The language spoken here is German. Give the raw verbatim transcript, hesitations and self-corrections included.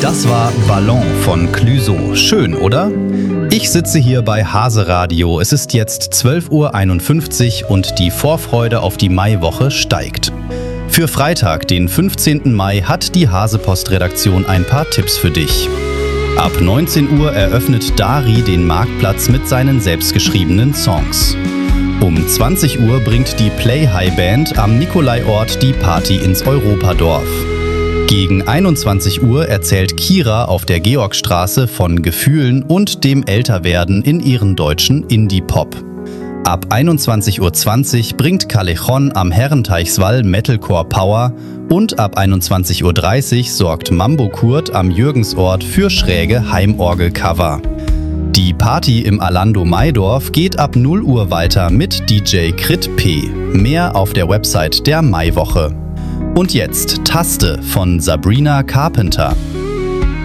Das war Ballon von Clüso. Schön, oder? Ich sitze hier bei Hase Radio. Es ist jetzt zwölf Uhr einundfünfzig und die Vorfreude auf die Maiwoche steigt. Für Freitag, den fünfzehnten Mai, hat die Hasepost-Redaktion ein paar Tipps für dich. Ab neunzehn Uhr eröffnet Dari den Marktplatz mit seinen selbstgeschriebenen Songs. Um zwanzig Uhr bringt die Play High Band am Nikolaiort die Party ins Europadorf. Gegen einundzwanzig Uhr erzählt Kira auf der Georgstraße von Gefühlen und dem Älterwerden in ihren deutschen Indie-Pop. Ab einundzwanzig Uhr zwanzig bringt Callejon am Herrenteichswall Metalcore Power und ab einundzwanzig Uhr dreißig sorgt Mambo Kurt am Jürgensort für schräge Heimorgel-Cover. Die Party im Alando Maidorf geht ab null Uhr weiter mit D J Crit P. Mehr auf der Website der Maiwoche. Und jetzt Taste von Sabrina Carpenter.